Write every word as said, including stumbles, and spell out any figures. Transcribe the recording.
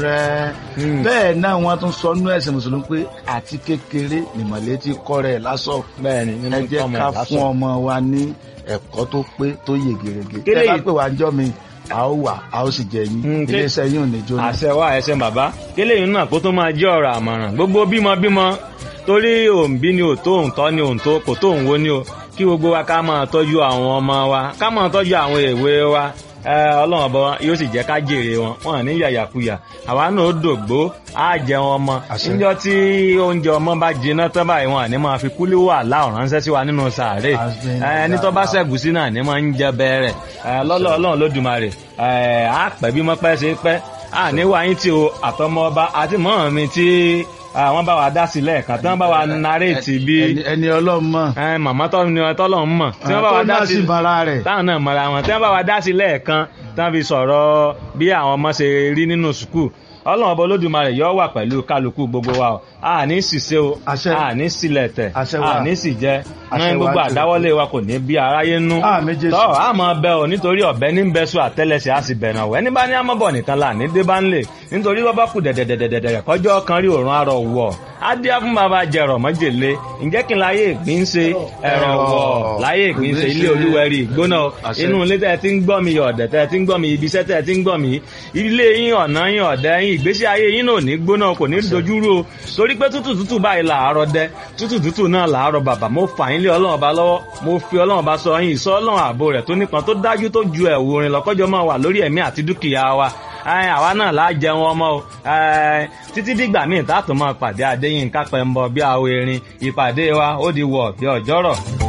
rẹ̀. Bẹ́ẹ̀ náà wọ́n tún sọ nínú ẹ̀sìn mùsùlùmí pé àti kékeré nìmọ̀lẹ́ ti kọ́ rẹ̀ lásọ̀. Bẹ́ẹ̀ni nínú ẹ jẹ́ ọmọ ká ìlàsọ. fún ọmọ wa ní ẹ̀kọ́ tó pé tó yè gèrègè. Kélé Tẹ́ bá yìí- pè wá ńjọ́ mi a ó wà a ó sì jẹ yín. Mm, ké- Iléeṣẹ́ yín ò ní jóná. Àṣẹ wa ẹsẹ̀ bàbá kélé yìí náà kó tó máa jẹ́ ọ̀rọ̀ àmọ̀ràn gbogbo bímọ bímọ torí òǹbí ni ò tó òǹtọ́ ni òǹtó kò tó òǹwo ni o kí gbogbo wa ká máa tọ́jú àwọn ọmọ wa ká máa tọ́jú àwọn èwe wa ẹ, Ọlọ́run ọba yóò sì jẹ́ ká jèrè wọn wọn ní yàyàkuyà àwa náà ó dògbó á jẹun ọmọ Àṣẹ. níjọ́ tí oúnjẹ ọmọ bá jiná tán báyìí wọn àní máa fi kúlí wà láòrán ránṣẹ́ sí wa nínú sàárè Àṣẹ. ẹ, ẹni tó bá ṣẹ̀gúsí náà ní máa ń jẹ bẹ́ẹ̀rẹ̀ lọ́lọ́ Ọlọ́run Lódùmarè ẹ, á pẹ́ bí mọ́ pẹ́ ṣe pẹ́ àní wáyé tí o àtọmọ ọba àti mọ́ mi tí wọ́n bá wa dá sí lẹ́ẹ̀kan tí wọ́n bá wa naréètì bí Ẹni- ẹni Ọlọ́run mọ̀. ẹ, màmá tọ́ ni tọ́lọ̀ ń mọ̀ tí wọ́n bá wa Tó dá náà sí sì bara rẹ̀. táwọn náà mọ̀ra wọn tí wọ́n bá wa dá sí lẹ́ẹ̀kan tí wọ́n fi sọ̀rọ̀ bí àwọn ọmọ ṣe rí nínú sùkúù Ọlọ́run ọba Olódùmarè yóò wà pẹ̀lú kálukú gbogbo wa o àní ṣìṣe o Àṣẹ. àní sílẹ̀tẹ̀ Àṣẹ wa. àní sì jẹ́ Àṣẹ ní wa gbogbo jù. àdáwọ́lé wa kò ní bí aráyé nú Àmín Jésù. tọ́ àmọ́ bẹ́ o nítorí ọ̀bẹ ní bẹ́sù àtẹ́lẹsẹ̀ á sì bẹ̀rẹ̀ ọ̀wẹ́ ní bá ní àmọ́bọ̀ nìkan là ní dé bá ń lè nítorí wọ́n bá kù dẹ̀dẹ̀dẹ̀dẹ̀dẹ̀ kọjọ́ kan rí òrùn arọ̀ wọ̀ á dí á fún bàbá jẹrọ mọ́jèlé ǹjẹ́ kí n láyé ìgbín ṣe ẹ̀rọ wọ̀ láyé ìgbín ṣe ilé olúwẹ̀rí ìgbóná Àṣẹ. inú ilé tẹ́ ti ń gbọ́ mi ọ̀dẹ̀ tẹ́ ti ń gbọ́ mi ibi iṣẹ́ tẹ́ ti ń gbọ́ mi ilé yín ọ̀nà yín ọ̀dẹ̀ yín ìgbésí ayé yín náà ò ní gbóná kò ní dojúrú o torí pé tútù tútù báyìí làárọ̀ dẹ tútù tútù náà làárọ̀ bàbà mo fà yín lé Ọlọ́run ọba lọ́wọ́ mo fi Ọlọ́run ọba sọ yín ìsọ Ọlọ́run ààbò rẹ̀ tó nípọn tó dájú tó ju ẹ̀wù orin lọ́kọ́jọ́ máa wà lórí ẹ̀mí àti dúkìá wa Ẹ, àwa náà láà jẹun ọmọ o Ẹ, títí dìgbà míì tá a tún máa pàdé Adéyínká Pẹ́ńbọ bí àwọn erin ìpàdé wa ó di wọ̀ bí ọjọ́rọ̀.